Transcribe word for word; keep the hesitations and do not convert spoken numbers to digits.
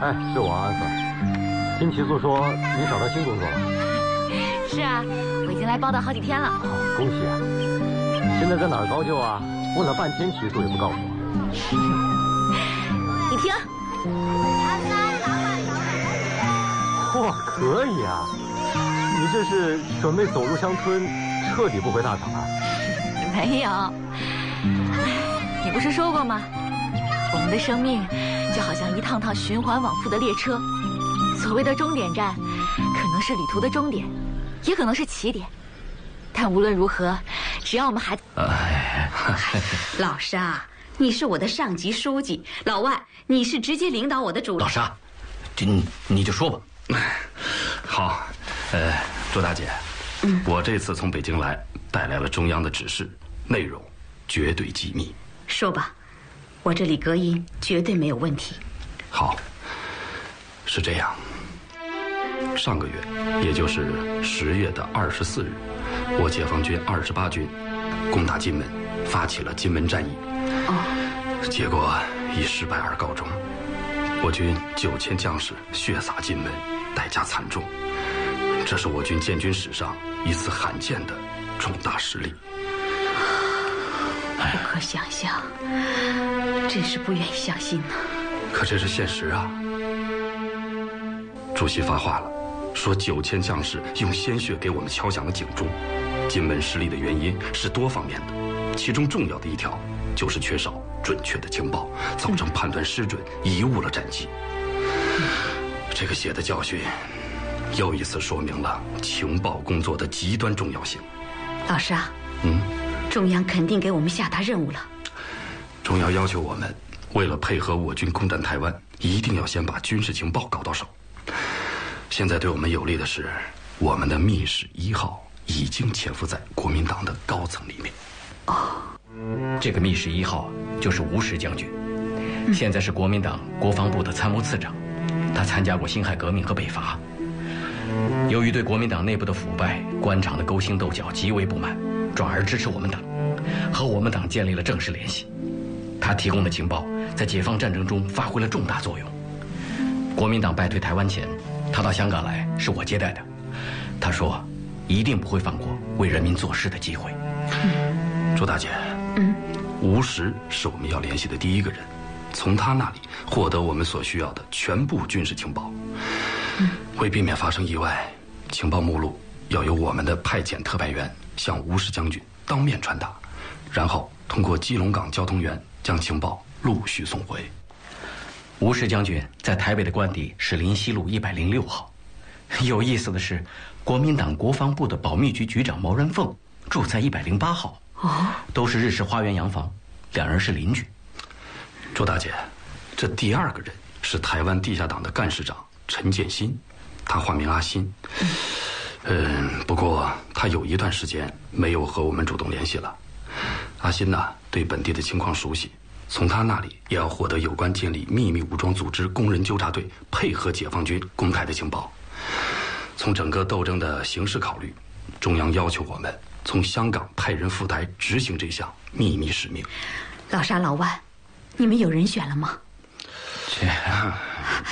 哎，是我安子。听齐素说你找到新工作了。 是啊，我已经来报道好几天了。 哦，恭喜啊！现在在哪儿高就啊？问了半天齐素也不告诉我。 你听。 哇，可以啊！你这是准备走入乡村，彻底不回大厂啊？ 没有。你不是说过吗？我们的生命就好像一趟趟循环往复的列车，所谓的终点站，可能是旅途的终点，也可能是起点。但无论如何，只要我们还…… 哎， 老沙，你是我的上级书记，老万，你是直接领导我的主。 老沙，这你你就说吧。 好，呃，周大姐，嗯，我这次从北京来，带来了中央的指示，内容绝对机密。 说吧。我这里隔音绝对没有问题。 好，是这样。上个月，也就是十月的二十四日，我解放军二十八军攻打金门，发起了金门战役。哦，结果以失败而告终。我军九千将士血洒金门，代价惨重。这是我军建军史上一次罕见的重大失利。 不可想象，真是不愿意相信呢。 可这是现实啊！主席发话了，说九千将士用鲜血给我们敲响了警钟。金门失利的原因是多方面的，其中重要的一条就是缺少准确的情报，造成判断失准，贻误了战机。这个血的教训，又一次说明了情报工作的极端重要性。 老沙， 嗯。 中央肯定给我们下达任务了。 中央要求我们，为了配合我军攻占台湾，一定要先把军事情报搞到手。现在对我们有利的是，我们的密室一号已经潜伏在国民党的高层里面。 哦， 这个密室一号就是吴石将军，现在是国民党国防部的参谋次长，他参加过辛亥革命和北伐。由于对国民党内部的腐败、官场的勾心斗角极为不满，转而支持我们党，和我们党建立了正式联系。他提供的情报在解放战争中发挥了重大作用。国民党败退台湾前，他到香港来是我接待的。他说，一定不会放过为人民做事的机会。 嗯、朱大姐，嗯，吴石是我们要联系的第一个人，从他那里获得我们所需要的全部军事情报。嗯、为避免发生意外，情报目录要由我们的派遣特派员向吴石将军当面传达，然后通过基隆港交通员将情报陆续送回。 吴石将军在台北的官邸是林西路一百零六号。有意思的是，国民党国防部的保密局局长毛人凤住在一百零八号。哦，都是日式花园洋房，两人是邻居。 周大姐，这第二个人是台湾地下党的干事长陈建新，他化名阿新。嗯嗯，不过他有一段时间没有和我们主动联系了。阿新呢，对本地的情况熟悉，从他那里也要获得有关建立秘密武装组织工人纠察队，配合解放军攻台的情报。从整个斗争的形势考虑，中央要求我们从香港派人赴台执行这项秘密使命。 老沙、老万，你们有人选了吗？ 这